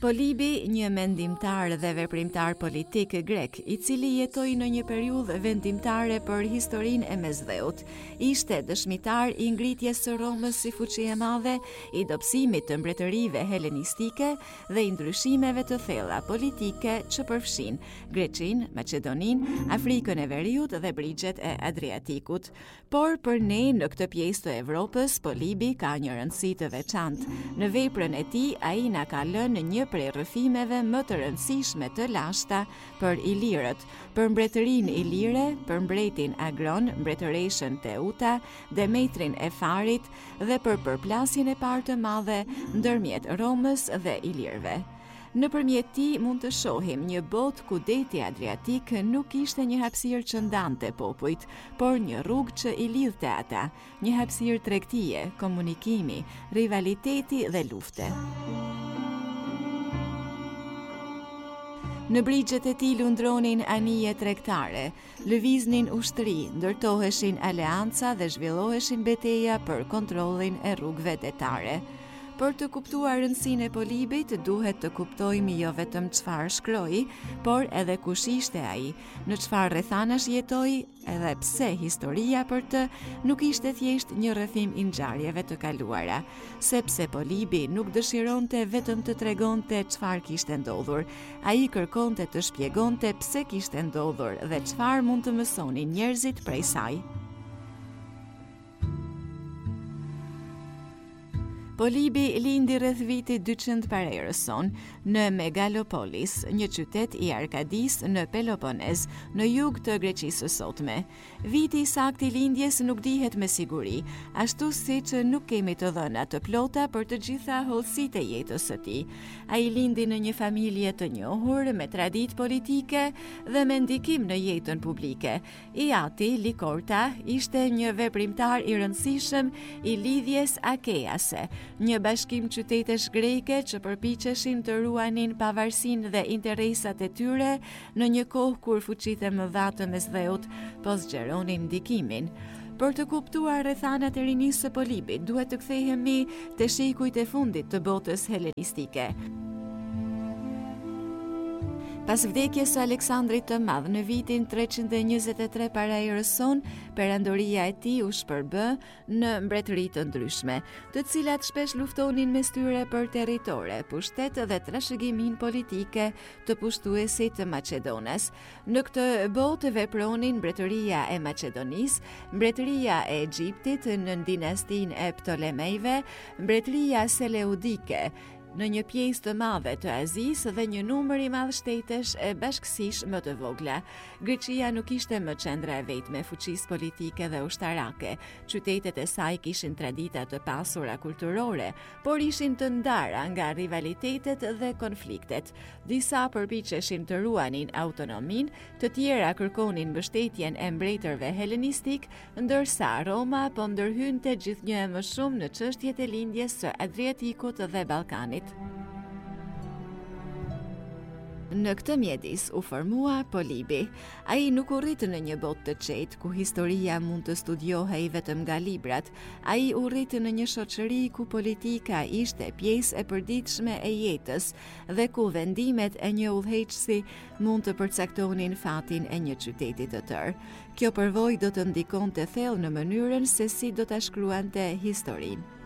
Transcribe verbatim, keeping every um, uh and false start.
Polibi, një mendimtar dhe veprimtar politik grek, i cili jetoi në një periudhë vendimtare për historinë e Mesdheut, ishte dëshmitar i ngritjes së Romës si fuqi e madhe, i dobësimit të mbretërive helenistike dhe i ndryshimeve të thella politike që përfshin Greqinë, Maqedoninë, Afrikën e Veriut dhe brigjet e Adriatikut. Por për ne në këtë pjesë të Evropës, Polibi ka një rëndësi të veçantë. Në veprën e tij ai na ka lënë një prej rrëfimeve më të rëndësishme të lashta për ilirët, për mbretërinë ilire, për mbretin Agron, mbretëreshën Teuta, Demetrin e Farit dhe për përplasjen e parë të madhe ndërmjet Romës dhe ilirëve. Nëpërmjet tij mund të shohim një botë ku deti Adriatik nuk ishte një hapësirë që ndante popujt, por një rrugë që i lidhte ata, një hapësirë tregtie, komunikimi, rivaliteti dhe lufte. Në brigjet e tij lundronin anije tregtare, lëviznin ushtri, ndërtoheshin aleanca dhe zhvilloheshin betejë për kontrollin e rrugëve detare. Për të kuptuar rëndësinë e Polibit, duhet të kuptojmë jo vetëm çfarë shkroi, por edhe kush ishte ai, në çfarë rrethanash jetoi, edhe pse historia për të nuk ishte thjesht një rrëfim i ngjarjeve të kaluara, sepse Polibi nuk dëshironte vetëm të tregonte çfarë kishte ndodhur, ai kërkonte të shpjegonte pse kishte ndodhur dhe çfarë mund të mësonin njerëzit prej saj. Polibi lindi rreth vitit dyqind para erës son në Megalopolis, një qytet i Arkadisë në Peloponez, në jug të Greqisë së sotme. Viti i saktë i lindjes nuk dihet me siguri, ashtu siç nuk kemi të dhëna të plota për të gjitha hollësitë e jetës së tij. Ai lindi në një familje të njohur me traditë politike dhe me ndikim në jetën publike. I ati Likorta ishte një veprimtar i rëndësishëm i lidhjes akease, një bashkim qytetesh greke që përpiqeshin të ruanin pavarësinë dhe interesat e tyre në një kohë kur fuqitë e mëdha të Mesdheut po zgjeronin ndikimin. Për të kuptuar rrethanat e rinisë së Polibit, duhet të kthehemi te shekujt e fundit të botës helenistike. Pas vdekjes së Aleksandrit të Madh në vitin treqind e njëzet e tre para erës son, perandoria e tij u shpërbë në mbretëri të ndryshme, të cilat shpesh luftonin mes tyre për territore, pushtet dhe trashëgimin politike të pushtuesit të Maqedonas. Në këtë botë vepronin mbretëria e Maqedonisë, mbretëria e Egjiptit në dinastinë e Ptolemejve, mbretëria Seleudike në një pjesë të madhe të Azisë dhe një numër i madh shtetesh e bashkësish më të vogla. Greqia nuk ishte më qendra e vetme e fuqisë politike dhe ushtarake. Qytetet e saj kishin tradita të pasura kulturore, por ishin të ndara nga rivalitetet dhe konfliktet. Disa përpiqeshin të ruanin autonominë, të tjera kërkonin mbështetjen e mbretërve helenistik, ndërsa Roma po ndërhynte gjithnjë e më shumë në çështjet e lindjes së Adriatikut dhe Ballkanit. Në këtë mjedis u formua Polibi. Ai nuk u rrit në një botë të qetë ku historia mund të studiohej vetëm nga librat. Ai u rrit në një shoqëri ku politika ishte pjesë e përditshme e jetës dhe ku vendimet e një udhëheqësi mund të përcaktonin fatin e një qyteti të tërë. Kjo përvojë do të ndikonte thellë në mënyrën se si do ta shkruante historinë.